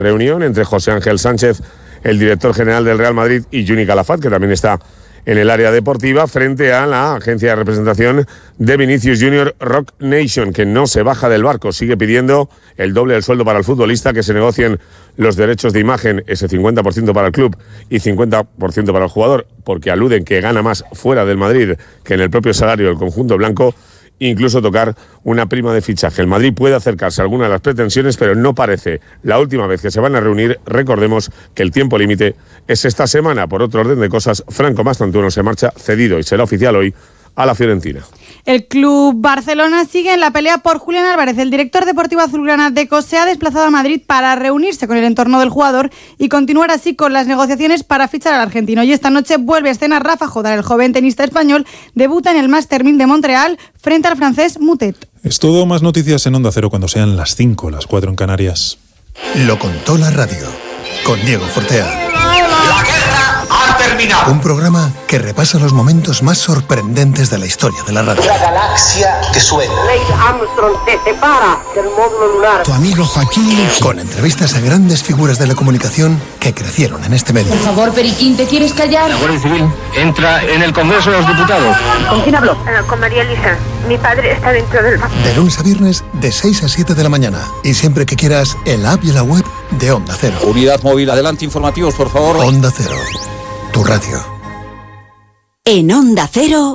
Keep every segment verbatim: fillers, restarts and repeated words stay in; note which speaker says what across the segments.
Speaker 1: Reunión entre José Ángel Sánchez, el director general del Real Madrid, y Juni Calafat, que también está en el área deportiva, frente a la agencia de representación de Vinicius Junior, Rock Nation, que no se baja del barco, sigue pidiendo el doble del sueldo para el futbolista, que se negocien los derechos de imagen, ese cincuenta por ciento para el club y cincuenta por ciento para el jugador, porque aluden que gana más fuera del Madrid que en el propio salario del conjunto blanco, incluso tocar una prima de fichaje. El Madrid puede acercarse a alguna de las pretensiones, pero no parece la última vez que se van a reunir. Recordemos que el tiempo límite es esta semana. Por otro orden de cosas, Franco Mastantuono se marcha cedido y será oficial hoy a la Fiorentina.
Speaker 2: El Club Barcelona sigue en la pelea por Julián Álvarez. El director deportivo azulgrana Deco se ha desplazado a Madrid para reunirse con el entorno del jugador y continuar así con las negociaciones para fichar al argentino. Y esta noche vuelve a escena Rafa Jodar, el joven tenista español, debuta en el Master mil de Montreal frente al francés Mutet.
Speaker 3: Es todo, más noticias en Onda Cero cuando sean las cinco, las cuatro en Canarias.
Speaker 4: Lo contó la radio, con Diego Fortea.
Speaker 5: La guerra ha terminado.
Speaker 4: Un programa que repasa los momentos más sorprendentes de la historia de la radio.
Speaker 5: La galaxia que suena.
Speaker 6: Neil Armstrong se separa del módulo lunar.
Speaker 4: Tu amigo Joaquín. Con entrevistas a grandes figuras de la comunicación que crecieron en este medio.
Speaker 7: Por favor, Periquín, ¿te quieres callar?
Speaker 8: La Guardia Civil entra en el Congreso de los Diputados.
Speaker 6: ¿Con quién habló?
Speaker 9: Uh, con María Elisa. Mi padre está dentro del banco.
Speaker 4: De lunes a viernes, de seis a siete de la mañana. Y siempre que quieras, en la app y la web de Onda Cero.
Speaker 8: Unidad móvil, adelante, informativos, por favor.
Speaker 4: Onda Cero, tu radio.
Speaker 10: En Onda Cero.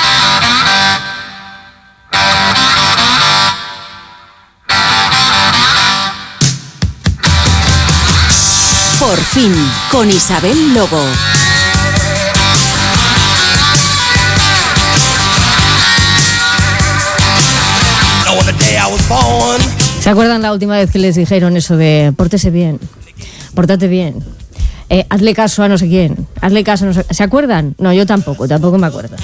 Speaker 10: Por fin, con Isabel Lobo.
Speaker 11: ¿Se acuerdan la última vez que les dijeron eso de pórtese bien, pórtate bien, eh, hazle caso a no sé quién, hazle caso a no sé... ¿Se acuerdan? No, yo tampoco, tampoco me acuerdo.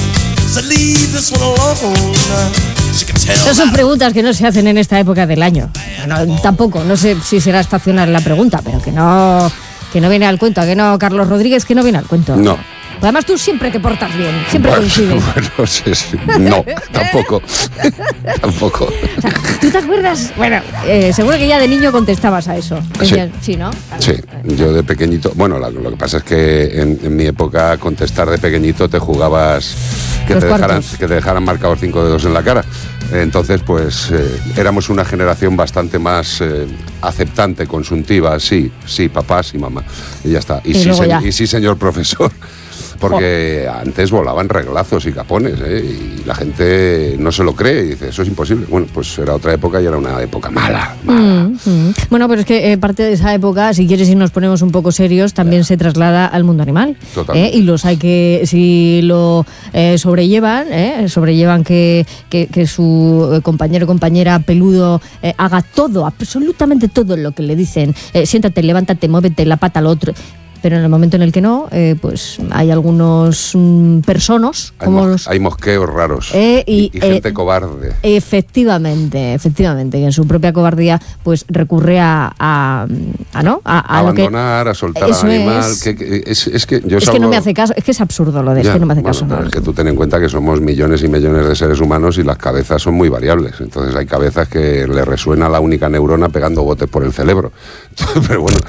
Speaker 11: Estas son preguntas que no se hacen en esta época del año. No, tampoco, no sé si será estacional la pregunta, pero que no, que no viene al cuento, que no, Carlos Rodríguez, que no viene al cuento.
Speaker 12: No.
Speaker 11: Además tú siempre te portas bien, siempre
Speaker 12: bueno,
Speaker 11: coincides.
Speaker 12: Bueno, sí, sí. No, tampoco. Tampoco.
Speaker 11: O sea, ¿tú te acuerdas? Bueno, eh, seguro que ya de niño contestabas a eso. Decías, sí. sí, ¿no? Claro.
Speaker 12: Sí, yo de pequeñito... Bueno, lo, lo que pasa es que en, en mi época contestar de pequeñito te jugabas que te, dejaran, que te dejaran marcados cinco dedos en la cara. Entonces, pues, eh, éramos una generación bastante más eh, aceptante, consuntiva. Sí, sí, papá, sí, mamá. Y ya está. Y, y, sí, se, ya. y sí, señor profesor. Porque oh. antes volaban reglazos y capones, ¿eh? Y la gente no se lo cree y dice, eso es imposible. Bueno, pues era otra época y era una época mala. mala.
Speaker 11: Mm, mm. Bueno, pero es que eh, parte de esa época, si quieres y nos ponemos un poco serios, también yeah. se traslada al mundo animal. ¿eh? Y los hay que, si lo eh, sobrellevan, ¿eh? sobrellevan que, que, que su compañero o compañera peludo eh, haga todo, absolutamente todo lo que le dicen. Eh, siéntate, levántate, muévete la pata al otro. Pero en el momento en el que no, eh, pues hay algunos mm, personos...
Speaker 12: Hay,
Speaker 11: como
Speaker 12: mos-
Speaker 11: los,
Speaker 12: hay mosqueos raros
Speaker 11: eh, y,
Speaker 12: y, y gente
Speaker 11: eh,
Speaker 12: cobarde.
Speaker 11: Efectivamente, efectivamente, que en su propia cobardía pues recurre a, a, a ¿no? A, a
Speaker 12: abandonar,
Speaker 11: lo que,
Speaker 12: a soltar
Speaker 11: al
Speaker 12: animal.
Speaker 11: Es,
Speaker 12: que, que, es, es que, yo
Speaker 11: es
Speaker 12: salgo,
Speaker 11: que no me hace caso, es que es absurdo lo de, ya, es que no me hace
Speaker 12: bueno,
Speaker 11: caso. No.
Speaker 12: Es que tú ten en cuenta que somos millones y millones de seres humanos y las cabezas son muy variables. Entonces hay cabezas que le resuena la única neurona pegando botes por el cerebro. Pero bueno,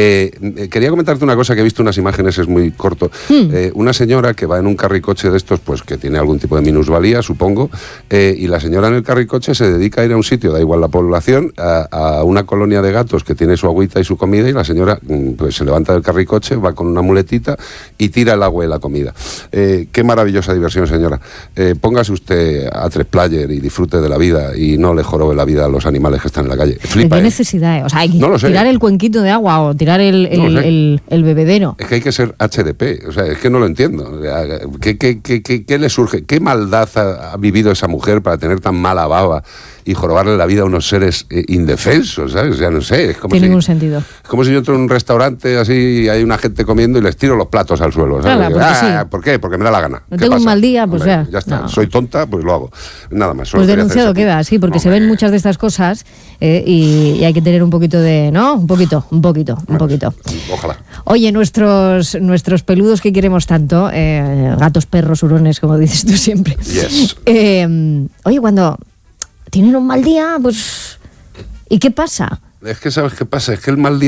Speaker 12: eh, quería comentarte una cosa que he visto unas imágenes, es muy corto. Hmm. Eh, una señora que va en un carricoche de estos, pues que tiene algún tipo de minusvalía, supongo, eh, y la señora en el carricoche se dedica a ir a un sitio, da igual la población, a, a una colonia de gatos que tiene su agüita y su comida, y la señora pues se levanta del carricoche, va con una muletita y tira el agua y la comida. Eh, qué maravillosa diversión, señora. Eh, póngase usted a tres player y disfrute de la vida y no le jorobe la vida a los animales que están en la calle. Flipa,
Speaker 11: ¿Qué
Speaker 12: ¿eh?
Speaker 11: necesidad? O sea, hay que
Speaker 12: no
Speaker 11: tirar el cuenquito de agua o tirar el, el, no el, el bebedero.
Speaker 12: Es que hay que ser H D P, o sea, es que no lo entiendo. ¿Qué, qué, qué, qué, qué le surge? ¿Qué maldad ha, ha vivido esa mujer para tener tan mala baba y jorobarle la vida a unos seres eh, indefensos, ¿sabes? O sea, no sé. Es como
Speaker 11: Tiene
Speaker 12: si,
Speaker 11: ningún sentido.
Speaker 12: Es como si yo entro en un restaurante así y hay una gente comiendo y les tiro los platos al suelo, ¿sabes?
Speaker 11: Claro,
Speaker 12: ah,
Speaker 11: sí.
Speaker 12: ¿Por qué? Porque me da la gana.
Speaker 11: No tengo
Speaker 12: pasa?
Speaker 11: un mal día, pues
Speaker 12: Hombre,
Speaker 11: ya.
Speaker 12: Ya está.
Speaker 11: No.
Speaker 12: Soy tonta, pues lo hago. Nada más.
Speaker 11: Pues denunciado queda, sí, porque Hombre. se ven muchas de estas cosas eh, y, y hay que tener un poquito de... ¿No? Un poquito, un poquito, un bueno, poquito.
Speaker 12: Ojalá.
Speaker 11: Oye, nuestros, nuestros peludos que queremos tanto, eh, gatos, perros, hurones, como dices tú siempre.
Speaker 12: Yes.
Speaker 11: Eh, oye, cuando tienen un mal día, pues... ¿Y qué pasa?
Speaker 12: Es que, ¿sabes qué pasa? Es que el mal día